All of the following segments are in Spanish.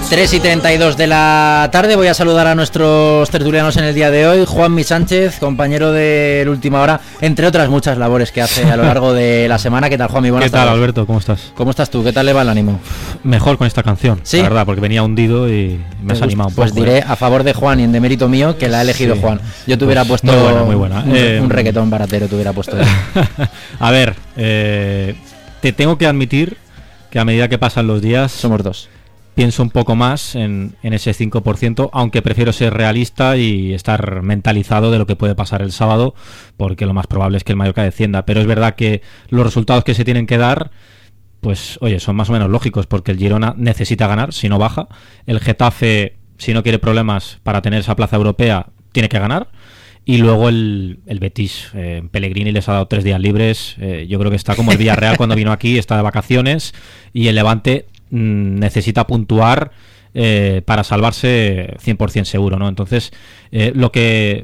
3:32 de la tarde. Voy a saludar a nuestros tertulianos en el día de hoy. Juanmi Sánchez, compañero de Última Hora, entre otras muchas labores que hace a lo largo de la semana. ¿Qué tal, Juanmi? Buenas tardes. ¿Qué tal, Alberto? ¿Cómo estás? ¿Cómo estás tú? ¿Qué tal le va el ánimo? Mejor con esta canción, ¿sí? La verdad, porque venía hundido y me has animado un poco. Pues diré a favor de Juan y en demérito mío que la ha elegido sí. Juan. Yo te hubiera puesto muy buena. Un reggaetón baratero, te hubiera puesto. A ver, te tengo que admitir que a medida que pasan los días... Somos dos. Pienso un poco más en ese 5%, aunque prefiero ser realista y estar mentalizado de lo que puede pasar el sábado, porque lo más probable es que el Mallorca descienda. Pero es verdad que los resultados que se tienen que dar, pues oye, son más o menos lógicos, porque el Girona necesita ganar, si no baja. El Getafe, si no quiere problemas para tener esa plaza europea, tiene que ganar. Y luego el Betis, Pellegrini les ha dado 3 días libres. Yo creo que está como el Villarreal cuando vino aquí, está de vacaciones, y el Levante necesita puntuar para salvarse 100% seguro, ¿no? Entonces, lo que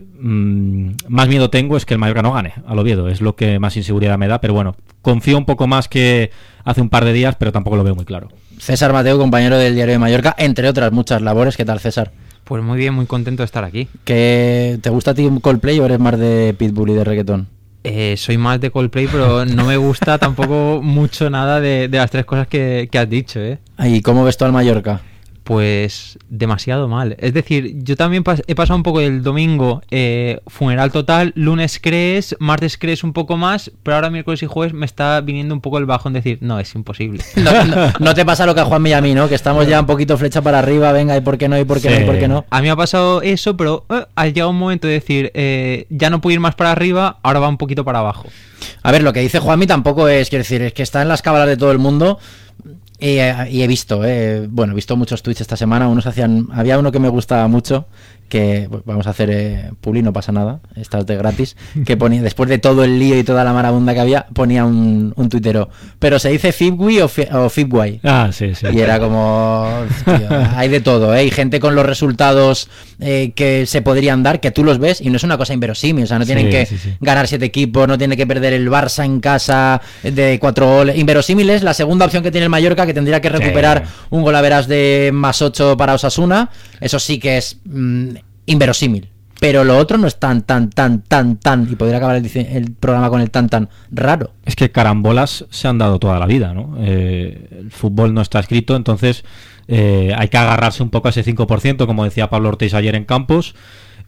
más miedo tengo es que el Mallorca no gane al Oviedo, es lo que más inseguridad me da, pero bueno, confío un poco más que hace un par de días, pero tampoco lo veo muy claro. César Mateo, compañero del Diario de Mallorca, entre otras muchas labores. ¿Qué tal, César? Pues muy bien, muy contento de estar aquí. ¿Te gusta a ti un Coldplay o eres más de Pitbull y de reggaetón? Soy más de Coldplay, pero no me gusta tampoco mucho nada de las 3 cosas que has dicho, ¿eh? ¿Y cómo ves tú al Mallorca? Pues demasiado mal. Es decir, yo también he pasado un poco el domingo funeral total, lunes crees, martes crees un poco más, pero ahora miércoles y jueves me está viniendo un poco el bajón de decir, no, es imposible. No te pasa lo que a Juanmi y a mí, ¿no? Que estamos ya un poquito flecha para arriba, venga, ¿y por qué no? ¿Y por qué no? ¿Y por qué no? A mí me ha pasado eso, pero ha llegado un momento de decir, ya no puedo ir más para arriba, ahora va un poquito para abajo. A ver, lo que dice Juanmi tampoco es, quiero decir, es que está en las cábalas de todo el mundo. Y he visto, he visto muchos tweets esta semana. Había uno que me gustaba mucho, que vamos a hacer publi, no pasa nada, está de gratis, que ponía, después de todo el lío y toda la marabunda que había, ponía un tuitero, pero se dice Fibwi o Fibway. Sí. Y era como, tío, hay de todo, hay gente con los resultados que se podrían dar, que tú los ves y no es una cosa inverosímil, o sea, no tienen que ganar 7 equipos, no tiene que perder el Barça en casa de 4 goles. Inverosímil es la segunda opción que tiene el Mallorca, que tendría que recuperar un golaveras de +8 para Osasuna. Eso sí que es inverosímil, pero lo otro no es tan y podría acabar el programa con el tan raro. Es que carambolas se han dado toda la vida, ¿no? El fútbol no está escrito, entonces hay que agarrarse un poco a ese 5%, como decía Pablo Ortiz ayer en Campos,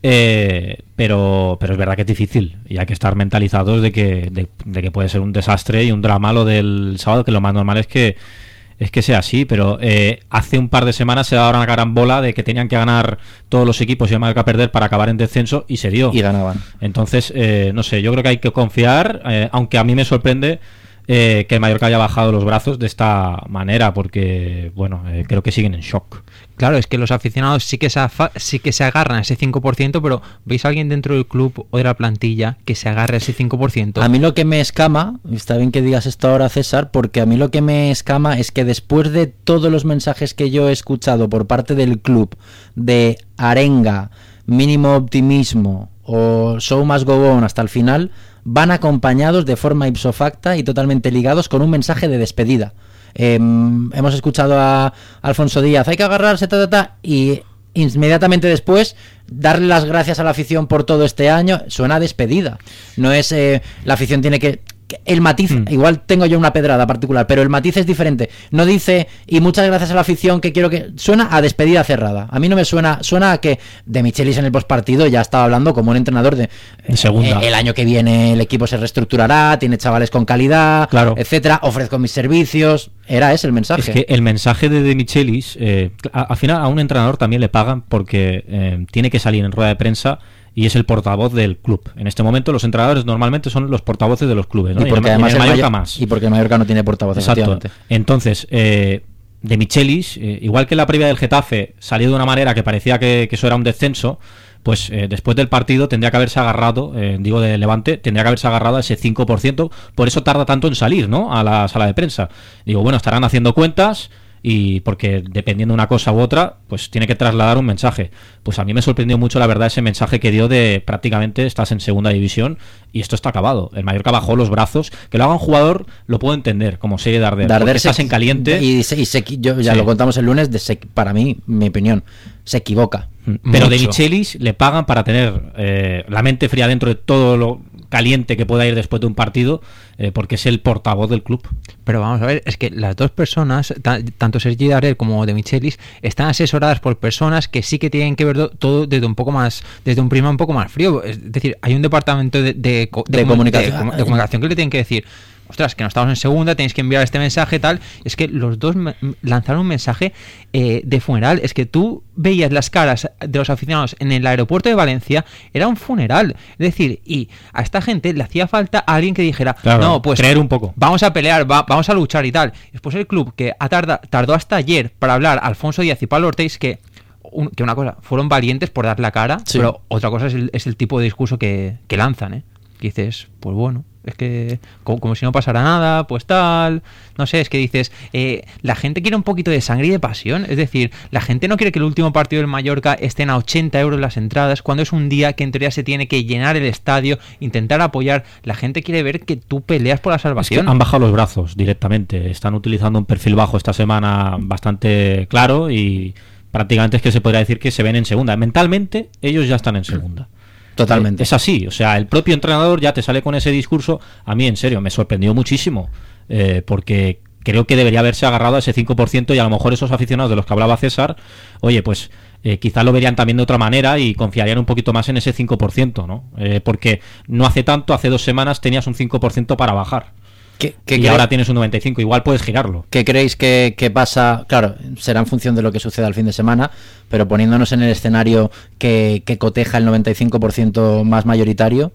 pero es verdad que es difícil y hay que estar mentalizados de que puede ser un desastre y un drama lo del sábado, que lo más normal es que sea así, pero hace un par de semanas se daba una carambola de que tenían que ganar todos los equipos y el Mallorca perder para acabar en descenso, y se dio. Y ganaban. Entonces, no sé, yo creo que hay que confiar, aunque a mí me sorprende que el Mallorca haya bajado los brazos de esta manera, porque, bueno, creo que siguen en shock. Claro, es que los aficionados sí que se agarran a ese 5%, pero ¿veis a alguien dentro del club o de la plantilla que se agarre a ese 5%? A mí lo que me escama, está bien que digas esto ahora, César, porque a mí lo que me escama es que después de todos los mensajes que yo he escuchado por parte del club de arenga, mínimo optimismo o show must go on hasta el final, van acompañados de forma ipso facta y totalmente ligados con un mensaje de despedida. Hemos escuchado a Alfonso Díaz, hay que agarrarse, y inmediatamente después darle las gracias a la afición por todo este año. Suena a despedida. No es la afición tiene que... El matiz, igual tengo yo una pedrada particular, pero el matiz es diferente. No dice, y muchas gracias a la afición, que quiero que... Suena a despedida cerrada. A mí no me suena a que De Michelis en el postpartido ya estaba hablando como un entrenador de segunda. El año que viene el equipo se reestructurará, tiene chavales con calidad, claro, etcétera, ofrezco mis servicios. Era ese el mensaje. Es que el mensaje de Michelis, al final a un entrenador también le pagan porque tiene que salir en rueda de prensa y es el portavoz del club. En este momento los entrenadores normalmente son los portavoces de los clubes, ¿no? Y porque además el Mallorca más. Y porque el Mallorca no tiene portavoz. Exacto. Entonces, De Michelis, igual que la previa del Getafe salió de una manera que parecía que eso era un descenso, pues después del partido tendría que haberse agarrado, digo de Levante, tendría que haberse agarrado a ese 5%, por eso tarda tanto en salir, ¿no? A la sala de prensa. Digo, bueno, estarán haciendo cuentas, y porque dependiendo de una cosa u otra, pues tiene que trasladar un mensaje. Pues a mí me sorprendió mucho, la verdad, ese mensaje que dio de prácticamente estás en segunda división y esto está acabado. El Mallorca bajó los brazos. Que lo haga un jugador lo puedo entender, como serie Darder, porque estás en caliente. Yo ya lo contamos el lunes, para mí, mi opinión, se equivoca. Pero Mucho. de Michelis le pagan para tener la mente fría dentro de todo lo caliente que pueda ir después de un partido, porque es el portavoz del club. Pero vamos a ver, es que las dos personas, tanto Sergi Darder como De Michelis, están asesoradas por personas que sí que tienen que ver todo desde un prisma un poco más frío. Es decir, hay un departamento de comunicación que le tienen que decir: ostras, que no estamos en segunda, tenéis que enviar este mensaje, tal. Es que los dos lanzaron un mensaje de funeral. Es que tú veías las caras de los aficionados en el aeropuerto de Valencia, era un funeral. Es decir, y a esta gente le hacía falta a alguien que dijera, claro, no, pues creer un poco, vamos a pelear, vamos a luchar y tal. Después el club, que tardó hasta ayer para hablar Alfonso Díaz y Pablo Ortiz, que una cosa, fueron valientes por dar la cara, sí, pero otra cosa es el tipo de discurso que lanzan, ¿eh? Que dices, pues bueno, es que como si no pasara nada, pues tal, no sé, es que dices, la gente quiere un poquito de sangre y de pasión. Es decir, la gente no quiere que el último partido del Mallorca estén a 80 euros las entradas, cuando es un día que en teoría se tiene que llenar el estadio, intentar apoyar. La gente quiere ver que tú peleas por la salvación. Es que han bajado los brazos directamente, están utilizando un perfil bajo esta semana bastante claro y prácticamente es que se podría decir que se ven en segunda. Mentalmente ellos ya están en segunda. Totalmente. Es así, o sea, el propio entrenador ya te sale con ese discurso. A mí, en serio, me sorprendió muchísimo, porque creo que debería haberse agarrado a ese 5% y a lo mejor esos aficionados de los que hablaba César, oye, pues quizás lo verían también de otra manera y confiarían un poquito más en ese 5%, ¿no? Porque no hace tanto, hace 2 semanas tenías un 5% para bajar. Y ahora tienes un 95%, igual puedes girarlo. ¿Qué creéis que pasa? Claro, será en función de lo que suceda el fin de semana, pero poniéndonos en el escenario que coteja el 95% más mayoritario,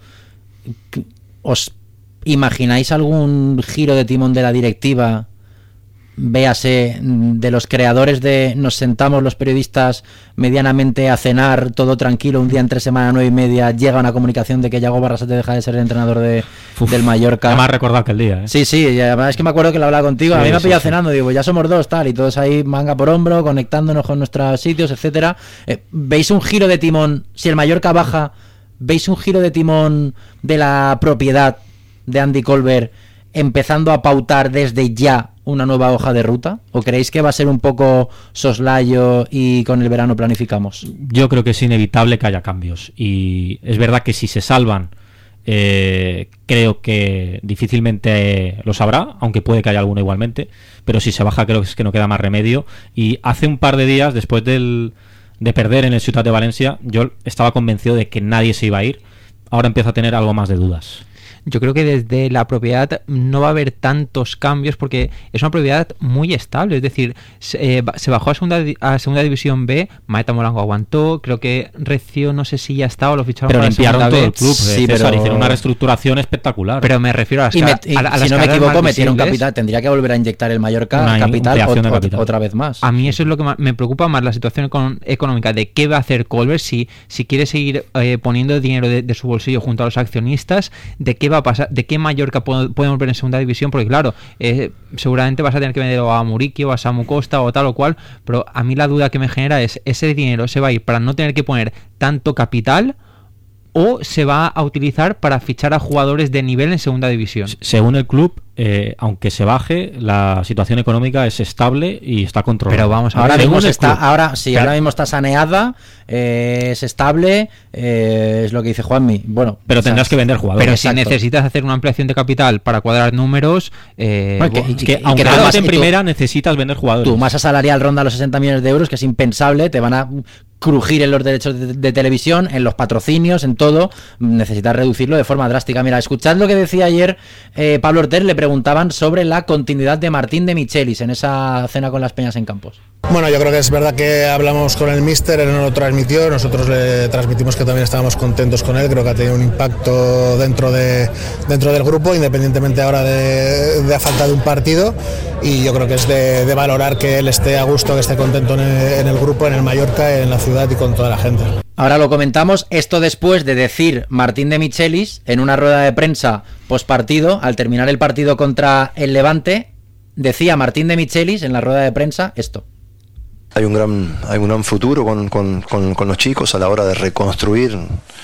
¿os imagináis algún giro de timón de la directiva? Véase, de los creadores de nos sentamos los periodistas medianamente a cenar, todo tranquilo, un día entre semana 9:30 llega una comunicación de que Yago Barrasate deja de ser el entrenador del Mallorca. Ya me has recordado aquel día, ¿eh? Sí, y además es que me acuerdo que lo hablaba contigo, sí, a mí me ha pillado cenando, digo, ya somos 2, tal, y todos ahí manga por hombro, conectándonos con nuestros sitios, etcétera. ¿Veis un giro de timón, si el Mallorca baja, veis un giro de timón de la propiedad de Andy Colbert empezando a pautar desde ya una nueva hoja de ruta? ¿O creéis que va a ser un poco soslayo y con el verano planificamos? Yo creo que es inevitable que haya cambios, y es verdad que si se salvan, creo que difícilmente los habrá, aunque puede que haya alguno igualmente, pero si se baja creo que es que no queda más remedio. Y hace un par de días, después de perder en el Ciutat de Valencia, yo estaba convencido de que nadie se iba a ir. Ahora empiezo a tener algo más de dudas. Yo creo que desde la propiedad no va a haber tantos cambios porque es una propiedad muy estable. Es decir, se bajó a segunda división B, Maeta Molango aguantó, creo que Recio no sé si ya estaba o lo ficharon pero para limpiaron segunda todo B. el club, sí, César, pero hicieron una reestructuración espectacular. Pero me refiero a las si no me equivoco, metieron capital, tendría que volver a inyectar el Mallorca capital otra vez más. A mí eso es lo que me preocupa más, la situación económica de qué va a hacer Colbert si quiere seguir poniendo dinero de su bolsillo junto a los accionistas, de qué va a pasar, de qué Mallorca puede volver en segunda división, porque claro, seguramente vas a tener que vender a Muriqui o a Samu Costa o tal o cual, pero a mí la duda que me genera es, ¿ese dinero se va a ir para no tener que poner tanto capital o se va a utilizar para fichar a jugadores de nivel en segunda división? Según el club, aunque se baje, la situación económica es estable y está controlada. Pero vamos a ahora ver, mismo está saneada, es estable, es lo que dice Juanmi. Bueno, pero tendrás que vender jugadores. Pero si necesitas hacer una ampliación de capital para cuadrar números, aunque en primera necesitas vender jugadores. Tu masa salarial ronda los 60 millones de euros, que es impensable, te van a crujir en los derechos de televisión, en los patrocinios, en todo. Necesitas reducirlo de forma drástica. Mira, escuchad lo que decía ayer Pablo Ortiz, le preguntaban sobre la continuidad de Martín de Michelis en esa cena con las Peñas en Campos. Bueno, yo creo que es verdad que hablamos con el míster, él no lo transmitió, nosotros le transmitimos que también estábamos contentos con él, creo que ha tenido un impacto dentro del grupo, independientemente ahora de la falta de un partido, y yo creo que es de valorar que él esté a gusto, que esté contento en el grupo, en el Mallorca, en la ciudad y con toda la gente. Ahora lo comentamos, esto después de decir Martín de Michelis en una rueda de prensa postpartido, al terminar el partido contra el Levante, decía Martín de Michelis en la rueda de prensa esto. Hay un gran futuro con los chicos a la hora de reconstruir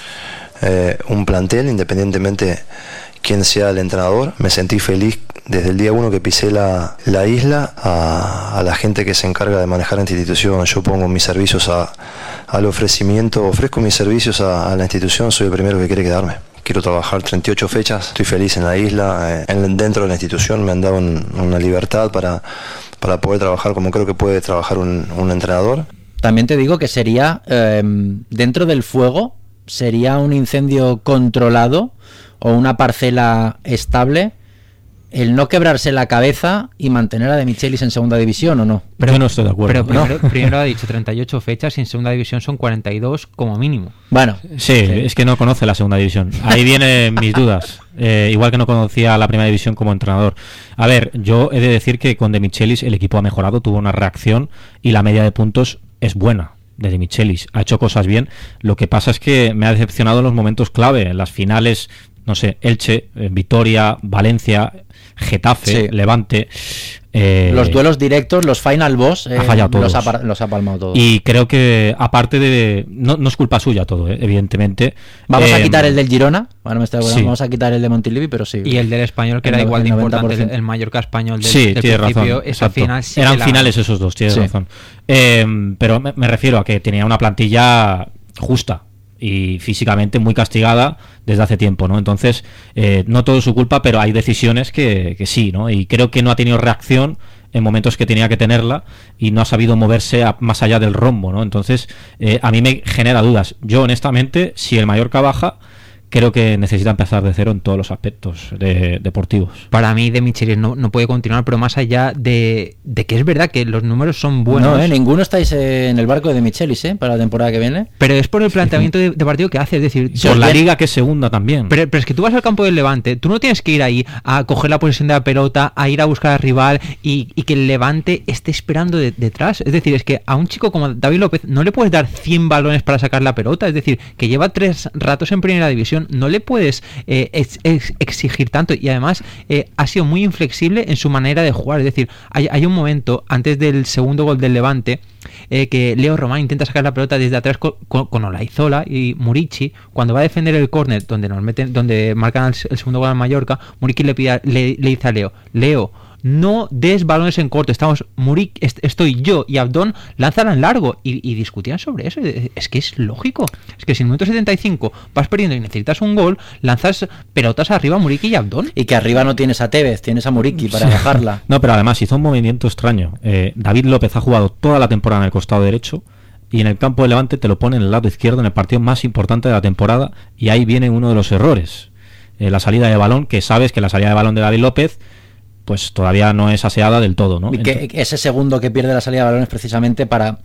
un plantel, independientemente quién sea el entrenador. Me sentí feliz desde el día 1 que pisé la isla, a la gente que se encarga de manejar esta institución. Yo pongo mis servicios al ofrecimiento, ofrezco mis servicios a la institución, soy el primero que quiere quedarme. Quiero trabajar 38 fechas, estoy feliz en la isla, dentro de la institución me han dado una libertad para poder trabajar como creo que puede trabajar un entrenador. También te digo que sería, dentro del fuego, sería un incendio controlado o una parcela estable el no quebrarse la cabeza y mantener a De Michelis en segunda división, ¿o no? Pero yo no estoy de acuerdo. Pero primero ha dicho 38 fechas y en segunda división son 42 como mínimo. Bueno. Sí, es que no conoce la segunda división. Ahí vienen mis dudas. Igual que no conocía la primera división como entrenador. A ver, yo he de decir que con De Michelis el equipo ha mejorado, tuvo una reacción y la media de puntos es buena. De Michelis ha hecho cosas bien. Lo que pasa es que me ha decepcionado en los momentos clave, en las finales, no sé, Elche, Vitoria, Valencia, Getafe, sí. Levante. Los duelos directos, los final boss, ha fallado todos. Los ha palmado todos. Y creo que, aparte de... No es culpa suya todo, evidentemente. Vamos a quitar el del Girona. Ahora me estoy acordando, sí. Vamos a quitar el de Montilivi, pero sí. Y el del Español, que era igual de importante, el Mallorca Español del, sí, del tiene principio. Razón, esa final sí eran finales esos dos, tienes razón. Pero me refiero a que tenía una plantilla justa y físicamente muy castigada desde hace tiempo, ¿no? Entonces, no todo es su culpa, pero hay decisiones que sí, ¿no? Y creo que no ha tenido reacción en momentos que tenía que tenerla y no ha sabido moverse más allá del rombo, ¿no? Entonces, a mí me genera dudas. Yo, honestamente, si el Mallorca baja, creo que necesita empezar de cero en todos los aspectos deportivos. Para mí De Michelis no puede continuar, pero más allá de que es verdad que los números son buenos. No, ninguno estáis en el barco de De Michelis, para la temporada que viene. Pero es por el planteamiento de partido que hace, es decir... Por la liga que es segunda también. Pero es que tú vas al campo del Levante, tú no tienes que ir ahí a coger la posesión de la pelota, a ir a buscar al rival y que el Levante esté esperando detrás. Es decir, es que a un chico como David López no le puedes dar 100 balones para sacar la pelota, es decir, que lleva 3 ratos en primera división, no le puedes exigir tanto y además ha sido muy inflexible en su manera de jugar. Es decir, hay un momento antes del segundo gol del Levante que Leo Román intenta sacar la pelota desde atrás con Olaizola y Muriqi. Cuando va a defender el córner donde marcan el segundo gol al Mallorca, Muriqi le dice a Leo, no des balones en corto, estoy yo y Abdón, lánzala en largo y discutían sobre eso. Es que es lógico, es que si en el minuto 75 vas perdiendo y necesitas un gol, lanzas pelotas arriba a Muriqui y Abdón. Y que arriba no tienes a Tevez, tienes a Muriqui para bajarla. No, pero además hizo un movimiento extraño. David López ha jugado toda la temporada en el costado derecho y en el campo de Levante te lo pone en el lado izquierdo en el partido más importante de la temporada, y ahí viene uno de los errores, la salida de balón, que sabes que la salida de balón de David López pues todavía no es aseada del todo, ¿no? Y que ese segundo que pierde la salida de balón es precisamente para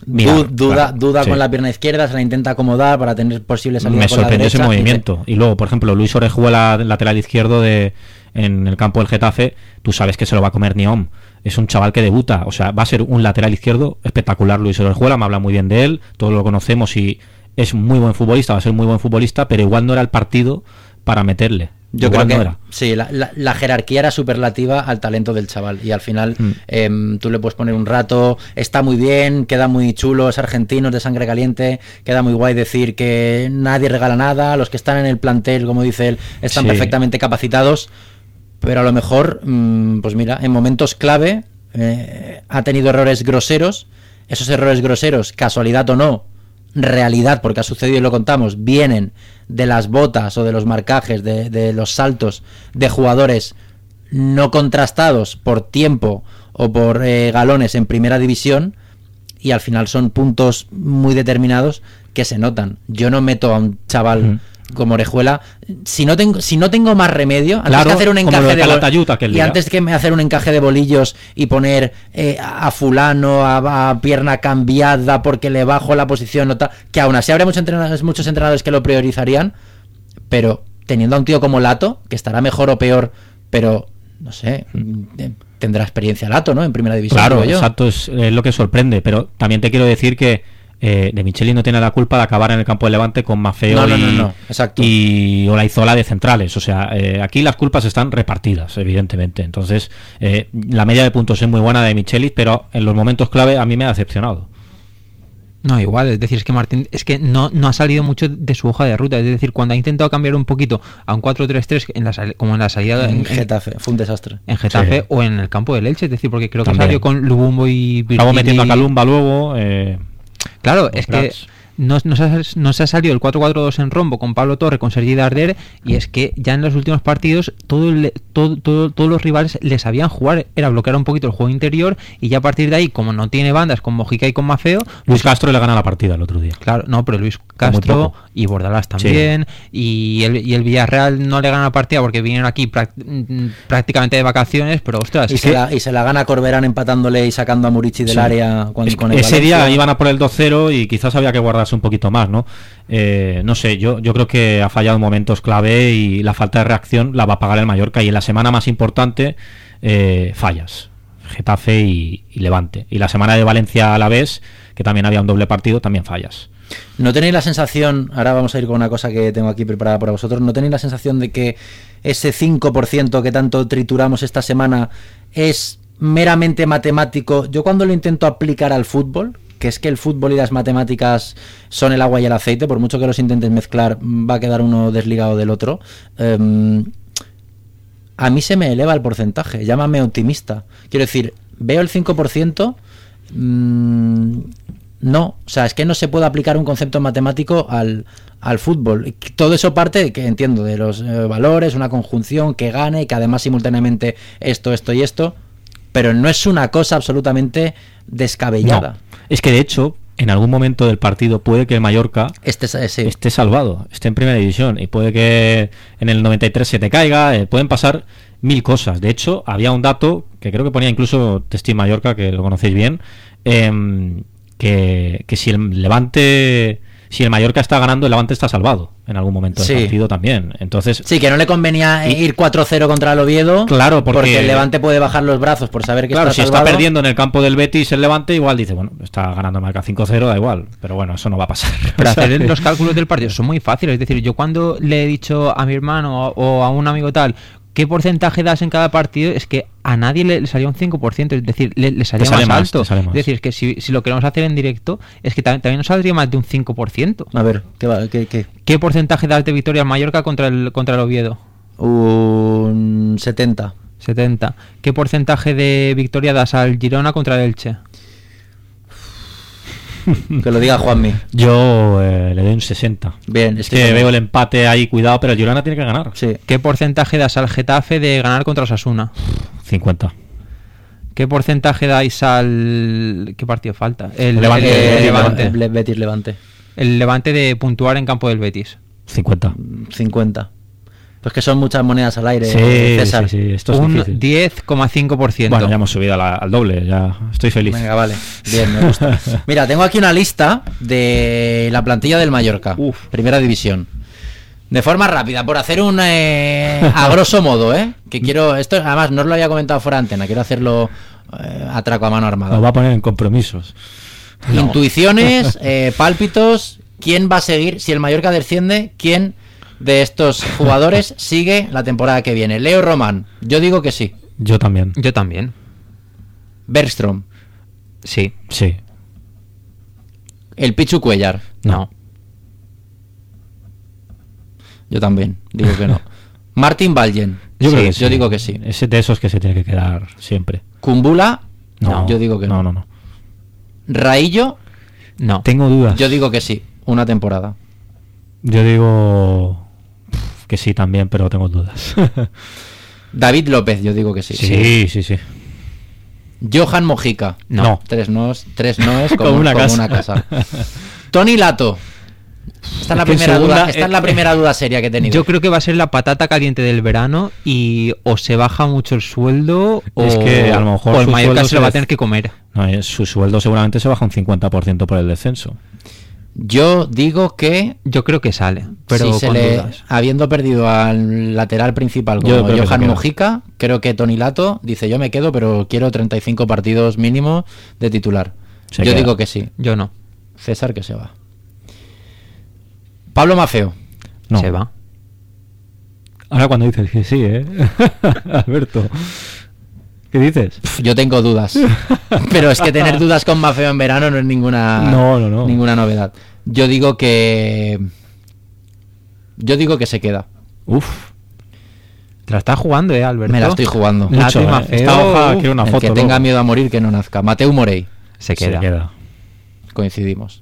duda sí. Con la pierna izquierda, se la intenta acomodar para tener posible salida me con la derecha. Me sorprendió ese movimiento. Y luego, por ejemplo, Luis Orejuela, lateral izquierdo en el campo del Getafe, tú sabes que se lo va a comer Niom. Es un chaval que debuta, o sea, va a ser un lateral izquierdo espectacular. Luis Orejuela, me habla muy bien de él, todos lo conocemos y es muy buen futbolista, va a ser muy buen futbolista, pero igual no era el partido para meterle. Yo creo que sí, la jerarquía era superlativa al talento del chaval y al final tú le puedes poner un rato, está muy bien, queda muy chulo, es argentino, es de sangre caliente, queda muy guay decir que nadie regala nada, los que están en el plantel, como dice él, están perfectamente capacitados, pero a lo mejor, pues mira, en momentos clave ha tenido errores groseros, esos errores groseros, casualidad o no, realidad, porque ha sucedido y lo contamos, vienen de las botas o de los marcajes, de los saltos de jugadores no contrastados por tiempo o por galones en primera división, y al final son puntos muy determinados que se notan. Yo no meto a un chaval como Orejuela si no tengo más remedio, antes que hacer un encaje antes que hacer un encaje de bolillos y poner a fulano a pierna cambiada porque le bajo la posición, que aún así habría muchos entrenadores que lo priorizarían, pero teniendo a un tío como Lato, que estará mejor o peor, pero no sé, tendrá experiencia Lato, ¿no? En primera división. Claro, exacto, es lo que sorprende, pero también te quiero decir que De Michelis no tiene la culpa de acabar en el campo de Levante con Maffeo Exacto. y Olaizola de centrales. O sea, aquí las culpas están repartidas, evidentemente. Entonces, la media de puntos es muy buena de Michelis, pero en los momentos clave a mí me ha decepcionado. No, igual, es decir, es que Martín no ha salido mucho de su hoja de ruta, es decir, cuando ha intentado cambiar un poquito a un 4-3-3 como en la salida en Getafe, fue un desastre. En Getafe Sí. o en el campo del Elche, es decir, porque creo También. que salió con Lubumbo y Virgili. Acabo metiendo a Calumba luego. Claro, los es cracks. que no se ha salido el 4-4-2 en rombo con Pablo Torre, con Sergi Darder, y es que ya en los últimos partidos todos los rivales les sabían jugar, era bloquear un poquito el juego interior, y ya a partir de ahí, como no tiene bandas con Mojica y con Maffeo, Luis Castro le gana la partida el otro día. claro, no, pero Luis Muy Castro poco. y Bordalás también, y el Villarreal no le gana la partida porque vinieron aquí prácticamente de vacaciones, pero ostras, Y se la gana Corberán empatándole y sacando a Murici del área con el ese día Valencia. iban a por el 2-0 y quizás había que guardarse un poquito más, ¿no? No sé, yo creo que ha fallado en momentos clave y la falta de reacción la va a pagar el Mallorca, y en la semana más importante fallas, Getafe y Levante, y la semana de Valencia a la vez, que también había un doble partido, también fallas. ¿No tenéis la sensación, ahora vamos a ir con una cosa que tengo aquí preparada para vosotros, ¿no tenéis la sensación de que ese 5% que tanto trituramos esta semana es meramente matemático? Yo cuando lo intento aplicar al fútbol, que es que el fútbol y las matemáticas son el agua y el aceite, por mucho que los intentes mezclar, va a quedar uno desligado del otro. A mí se me eleva el porcentaje, llámame optimista. Quiero decir, veo el 5%, no, o sea, es que no se puede aplicar un concepto matemático al fútbol. Todo eso parte, que entiendo, de los valores, una conjunción que gane, que además simultáneamente esto y esto, pero no es una cosa absolutamente descabellada. No, es que de hecho, en algún momento del partido puede que el Mallorca Sí. esté salvado, esté en primera división, y puede que en el 93 se te caiga, pueden pasar mil cosas. De hecho, había un dato que creo que ponía incluso Testi Mallorca, que lo conocéis bien, que si el Levante, si el Mallorca está ganando, el Levante está salvado en algún momento del partido también. Entonces, sí, que no le convenía ir 4-0 contra el Oviedo, claro, porque el Levante puede bajar los brazos por saber que claro, está si salvado. está perdiendo en el campo del Betis el Levante, igual dice, bueno, está ganando marca 5-0, da igual, pero bueno, eso no va a pasar. Pero O sea, hacer los cálculos del partido son muy fáciles. Es decir, yo cuando le he dicho a mi hermano o a un amigo tal, ¿qué porcentaje das en cada partido? Es que a nadie le salía un 5%, es decir, le salía Te sale más más, alto. te sale más. Es decir, es que si lo queremos hacer en directo, es que también nos saldría más de un 5%. A ver, ¿qué? ¿Qué porcentaje das de victoria al Mallorca contra el Oviedo? Un 70. 70. ¿Qué porcentaje de victoria das al Girona contra el Elche? Que lo diga Juanmi. yo le doy un 60. Bien, Es que veo el empate ahí, cuidado, pero el Girona tiene que ganar. Sí. ¿Qué porcentaje das al Getafe de ganar contra Osasuna? 50. ¿Qué porcentaje dais al... ¿Qué partido falta? El Levante. el Levante. Betis Levante. El Levante de puntuar en campo del Betis. 50. 50. Pues que son muchas monedas al aire, Sí, César. sí, sí, esto es Un difícil. 10,5%. Bueno, ya hemos subido al doble, ya estoy feliz. Venga, vale. Bien, me gusta. Mira, tengo aquí una lista de la plantilla del Mallorca. Primera división. De forma rápida, por hacer un... a grosso modo, que quiero... Esto, además, no os lo había comentado fuera de antena. Quiero hacerlo atraco a mano armada. Nos va a poner en compromisos. Intuiciones, pálpitos. ¿Quién va a seguir? Si el Mallorca desciende, ¿quién de estos jugadores sigue la temporada que viene? Leo Román, yo digo que sí. Yo también. Yo también. Bergstrom, Sí. Sí. el Pichu Cuellar, No. yo también digo que no. Martin Valjen, Yo creo sí, que sí. yo digo que sí. Es de esos que se tiene que quedar siempre. Kumbula, no, yo digo que no. No. Raillo, No. Tengo dudas. yo digo que sí, una temporada. Yo digo que sí también, pero tengo dudas. David López, yo digo que sí. Sí. Johan Mojica, No. Tres no es como, Como una como casa. una casa. Tony Lato. Esta es la Es que en primera duda, segunda, esta es la primera duda seria que he tenido. Yo creo que va a ser la patata caliente del verano y o se baja mucho el sueldo o, Es que a lo mejor o el su Mallorca sueldo se lo va a se tener que comer. No, su sueldo seguramente se baja un 50% por el descenso. Yo digo que Yo creo que sale, pero si con se le, dudas. habiendo perdido al lateral principal Yo como creo que se Johan queda. Mojica, creo que Tony Lato dice yo me quedo, pero quiero 35 partidos mínimo de titular. Se Yo queda. digo que sí. Yo no. César que se va. Pablo Maffeo. No. Se va. Ahora cuando dices que sí, Alberto. ¿Qué dices? Yo tengo dudas. Pero es que tener dudas con Maffeo en verano no es ninguna novedad. Yo digo que se queda. Uf. Te la estás jugando, Alberto. Me la estoy jugando. Mucho, Lati, Maffeo, Esta hoja quiero una El foto. que tenga luego. miedo a morir que no nazca. Mateu Morey. Se queda. Coincidimos.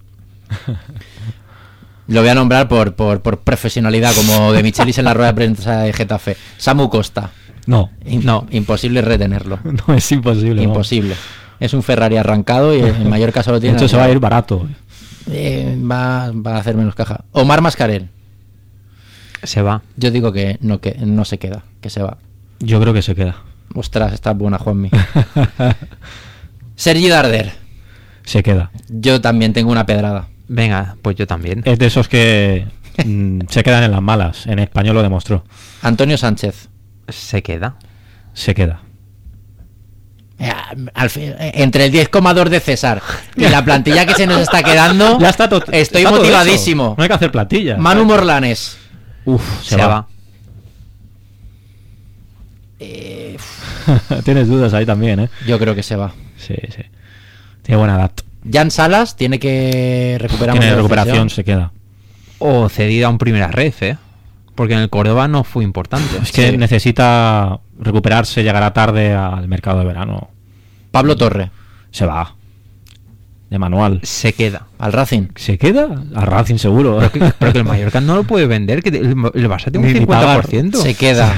Lo voy a nombrar por profesionalidad, como de Michelis en la rueda de prensa de Getafe. Samu Costa. No, Imposible retenerlo. no es imposible. Imposible. Es un Ferrari arrancado y en mayor caso lo De tiene. hecho, se va a ir barato. Va a hacer menos caja. Omar Mascarell. Se va. Yo digo que no se queda, que se va. Yo creo que se queda. Ostras, está buena, Juanmi. Sergi Darder. Se queda. Yo también tengo una pedrada. Venga, pues yo también. Es de esos que se quedan en las malas. En español lo demostró. Antonio Sánchez. Se queda. Se queda. Entre el 10,2 de César y la plantilla que se nos está quedando, Ya está estoy está todo motivadísimo. hecho. No hay que hacer plantilla. Manu Morlanes. Uf, Se va. Tienes dudas ahí también, Yo creo que se va. Sí. Tiene buena edad. Jan Salas tiene que recuperar. Tiene recuperación, se queda. O cedido a un primera ref, porque en el Córdoba no fue importante. Es que Sí. necesita recuperarse, llegará tarde al mercado de verano. Pablo Torre. Se va. De manual. Se queda. Al Racing. ¿Se queda? A Racing seguro. Pero que el Mallorca no lo puede vender, que el Barça tiene un Ni pagar. 50%. Se queda.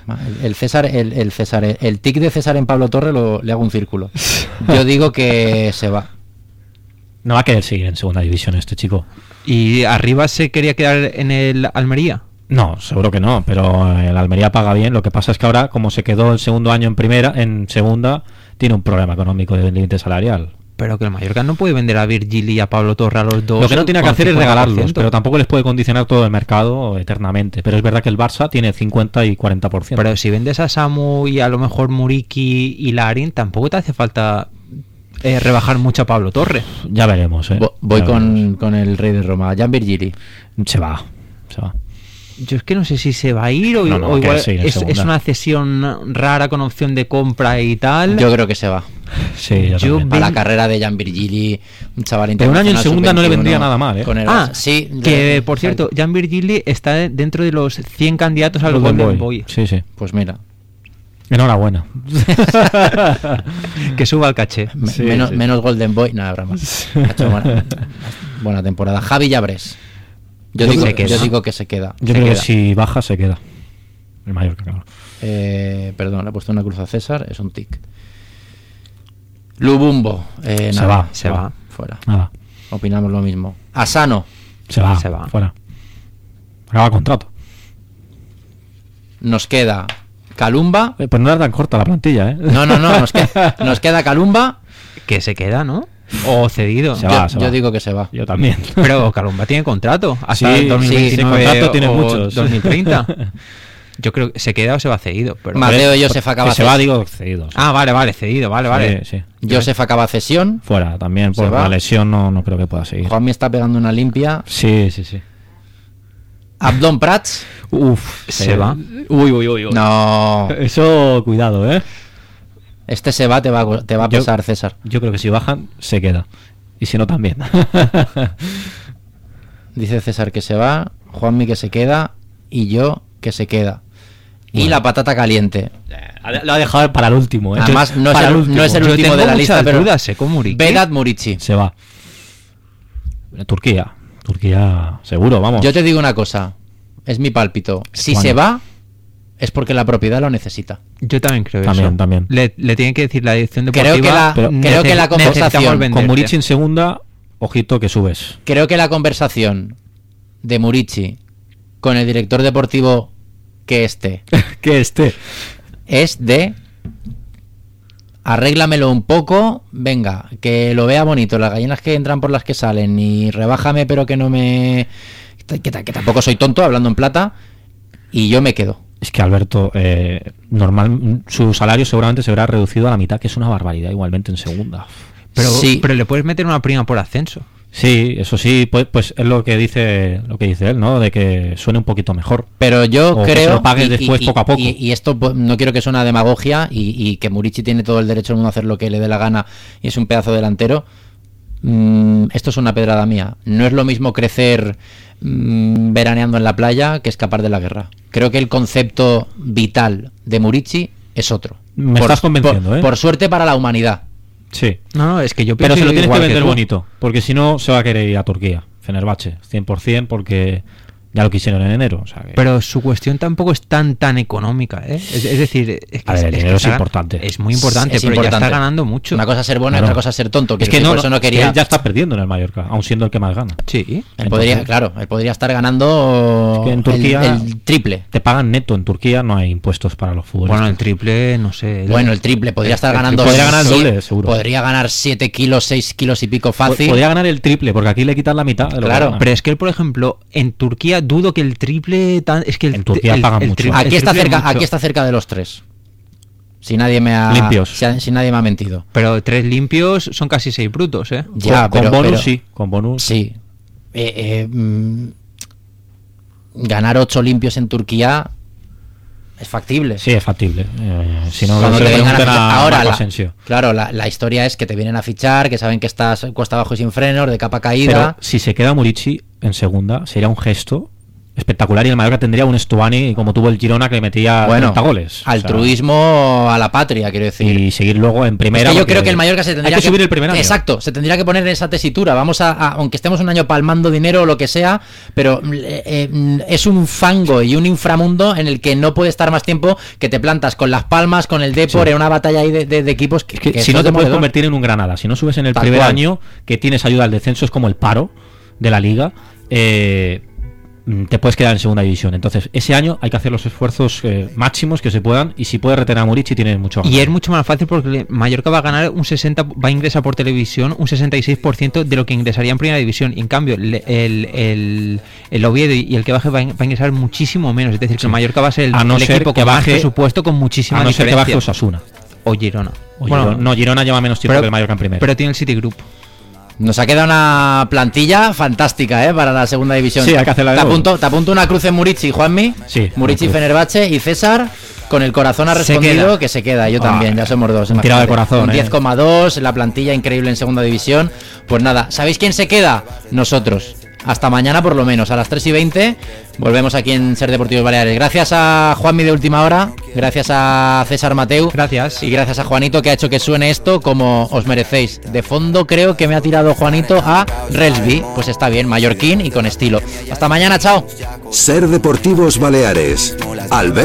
El tic de César en Pablo Torre le hago un círculo. Yo digo que se va. No va a querer seguir en segunda división este chico. Y arriba se quería quedar en el Almería. No, seguro que no, pero el Almería paga bien. Lo que pasa es que ahora, como se quedó el segundo año en segunda, tiene un problema económico de límite salarial. Pero que el Mallorca no puede vender a Virgil y a Pablo Torre a los dos. Lo que no tiene que con hacer es 50%. regalarlos, pero tampoco les puede condicionar todo el mercado eternamente. Pero es verdad que el Barça tiene 50 y 40%. Pero si vendes a Samu y a lo mejor Muriqui y Larin, tampoco te hace falta rebajar mucho a Pablo Torre. Ya veremos. Voy Ya veremos. con el rey de Roma, Jan Virgili. Se va. Yo es que no sé si se va a ir o, No, o que igual seguir en es segunda. una cesión rara con opción de compra y tal. Yo creo que se va. Sí, yo Yo también. Para la carrera de Jan Virgili, un chaval Pero un año en internacional segunda no le sub-21 vendría nada mal, con el Ah, Barça. Sí, que por cierto, Jan Virgili está dentro de los 100 candidatos al Golden Boy. Sí. Pues mira, Enhorabuena. Que suba el caché. Sí, menos, sí. menos Golden Boy, nada, broma. Ha hecho buena temporada. Javi Llabres. Yo Yo creo que digo no. que se queda. Yo Se creo queda. que si baja, se queda. El Mallorca, claro. Perdón, le he puesto una cruz a César, es un tic. Lubumbo. Se nada, va. Se va. Fuera. Nada. Opinamos lo mismo. Asano. Se va. Se va. Fuera. Acaba contrato. Nos queda Calumba. Pues no era tan corta la plantilla, ¿eh? No, nos queda Calumba. Que se queda, ¿no? O cedido. Se va. Yo digo que se va. Yo también. Pero Calumba tiene contrato hasta Sí, el 2029 sí, contrato tiene o muchos. 2030. Yo creo que se queda o se va cedido. Pero Mateo Josef acaba Que se va, digo, cedido. Ah, vale, cedido, vale. Sí. Josef acaba cesión. Fuera, también Se por va. la lesión no creo que pueda seguir. Juan me está pegando una limpia. Sí. Abdón Prats. Uf, se va. Uy. No. Eso, cuidado, ¿eh? Este se va, te va a pesar, César. Yo creo que si bajan, se queda. Y si no, también. Dice César que se va, Juanmi que se queda y yo que se queda. Y Bueno. la patata caliente. Lo ha dejado para el último, ¿eh? Además, no es Para el último. no es el Yo último tengo de la lista, muchas pero dudas, con Muriqui. Vedat Murici. Se va. Turquía, seguro, vamos. Yo te digo una cosa, es mi pálpito. Si Bueno. se va, es porque la propiedad lo necesita. Yo también creo También, eso. también. Le tiene que decir la dirección Creo deportiva. que creo que la conversación necesitamos Con venderte. Murici en segunda, ojito que subes. Creo que la conversación de Murici con el director deportivo que esté que es de arréglamelo un poco, venga, que lo vea bonito, las gallinas que entran por las que salen, y rebájame pero que no me... que tampoco soy tonto, hablando en plata, y yo me quedo. Es que Alberto, normal, su salario seguramente se verá reducido a la mitad, que es una barbaridad igualmente en segunda. Pero, Sí. pero le puedes meter una prima por ascenso. Sí, eso sí, pues es lo que dice él, ¿no? De que suene un poquito mejor. Pero yo O creo que se lo pague después poco a poco. Y esto pues, no quiero que suene a demagogia y que Muricy tiene todo el derecho del mundo a hacer lo que le dé la gana y es un pedazo delantero. Esto es una pedrada mía. No es lo mismo crecer veraneando en la playa que escapar de la guerra. Creo que el concepto vital de Muricy es otro. Me estás convenciendo, ¿eh? Por suerte para la humanidad. Sí. No, es que yo Pero pienso se lo tienes que igual vender tú. bonito, porque si no se va a querer ir a Turquía, Fenerbahce, 100%, porque ya lo quisieron en enero. O sea que... Pero su cuestión tampoco es tan económica, ¿eh? Es decir, es que, A ver, el dinero es está- importante. Es muy importante, Es pero importante. ya está ganando mucho. Una cosa es ser bueno y Claro. otra cosa es ser tonto. es que por eso no es que quería. él ya está perdiendo en el Mallorca, aun siendo el que más gana. Sí. Él podría, Entonces- claro, él podría estar ganando Es que en Turquía- el triple. Te pagan neto, en Turquía no hay impuestos para los futbolistas. Bueno, el triple, no sé. Bueno, el triple. Podría estar el ganando. triple. Podría ganar el sí, doble, seguro. Podría ganar 7 kilos, 6 kilos y pico fácil. Podría ganar el triple, porque aquí le quitan la mitad de lo que Claro, gana. Pero es que él, por ejemplo, en Turquía dudo que el triple es que En Turquía pagan mucho. Aquí el está triple cerca, mucho. aquí está cerca de los 3. Si nadie me ha Limpios. si nadie me ha mentido. Pero 3 limpios son casi 6 brutos, ¿eh? Ya, con pero, bonus pero- sí, con bonus. Sí. Ganar 8 limpios en Turquía es factible. Sí, es factible. Si no, Cuando se te lo vengan a pregunten fichar. a Ahora, Marco la, Asensio. claro, la historia es que te vienen a fichar, que saben que estás cuesta abajo y sin frenos, de capa Pero caída. si se queda Muricy en segunda, sería un gesto espectacular y el Mallorca tendría un Stuani como tuvo el Girona que metía 30 goles. O sea, Altruismo a la patria, quiero decir. y seguir luego en Es primera. que yo porque creo que el Mallorca se tendría hay que subir el primer año. Exacto, se tendría que poner en esa tesitura. Vamos aunque estemos un año palmando dinero o lo que sea, pero es un fango y un inframundo en el que no puede estar más tiempo, que te plantas con Las Palmas, con el Depor, Sí. en una batalla ahí de equipos que, Es que que si eso no es te puedes demoledor. convertir en un Granada, si no subes en el Tal primer cual. año que tienes ayuda al descenso, es como el paro de la liga, te puedes quedar en segunda división. Entonces, ese año hay que hacer los esfuerzos máximos que se puedan y si puedes retener a Muricy tienes mucho Y ganar. es mucho más fácil porque Mallorca va a ganar va a ingresar por televisión un 66% de lo que ingresaría en primera división. Y en cambio, el Oviedo y el que baje va a ingresar muchísimo menos. Es decir, que el Mallorca va a ser A no el ser equipo que con más baje- presupuesto con muchísima a no ser que diferencia. baje Osasuna. O Girona. O Bueno, Girona- no, Girona lleva menos tiempo que el Mallorca en primera. pero tiene el Citigroup. Nos ha quedado una plantilla fantástica, para la segunda división. Sí, hay que hacerla de nuevo. te apunto una cruz en Muricy, Juanmi. Sí, Muricy, una cruz. Fenerbahce y César. Con el corazón ha Se respondido queda. que se queda. Yo también, ya somos dos. un tirado de imagínate. corazón, Un 10,2, la plantilla increíble en segunda división. Pues nada, ¿sabéis quién se queda? Nosotros. Hasta mañana por lo menos, a las 3:20. Volvemos aquí en Ser Deportivos Baleares. Gracias a Juanmi de Última Hora. Gracias a César Mateu. Gracias. Y gracias a Juanito, que ha hecho que suene esto como os merecéis. De fondo creo que me ha tirado Juanito a Relsby. Pues está bien, mallorquín y con estilo. Hasta mañana, chao. Ser Deportivos Baleares. Albert